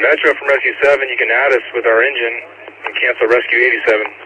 Metro from Rescue 7, you can add us with our engine and cancel Rescue 87.